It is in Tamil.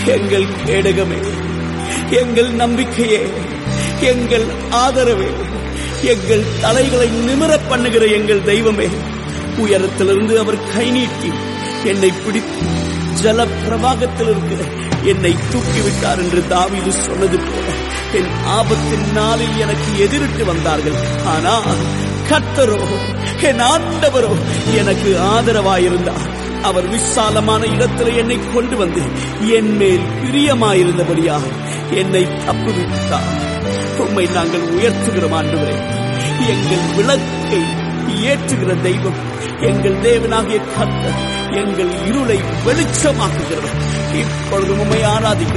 எங்கள் கேடகமே, எங்கள் நம்பிக்கையே, எங்கள் ஆதரவே, எங்கள் தலைகளை நிமிரப் பண்ணுகிற எங்கள் தெய்வமே, உயரத்திலிருந்து அவர் கை நீட்டி என்னை பிடித்து ஜல பிரவாகத்தில் இருக்கிற என்னை தூக்கிவிட்டார் என்று தாவீது சொன்னது போல, என் ஆபத்தின் நாளில் எனக்கு எதிரிட்டு வந்தார்கள், ஆனால் கர்த்தரோ என் ஆண்டவரோ எனக்கு ஆதரவாயிருந்தார். அவர் விசாலமான இடத்தில் என்னை கொண்டு வந்து என் மேல் பிரியமாயிருந்தபடியாக என்னை தப்புவித்தார். உம்மை நாங்கள் உயர்த்துகிறோம் ஆண்டவரே. எங்கள் விளக்கை ஏற்றுகிற தெய்வம், எங்கள் தேவனாகிய கர்த்தர் எங்கள் இருளை வெளிச்சமாக்குகிறவர். இப்பொழுது உம்மை ஆராதிக்கிறோம்.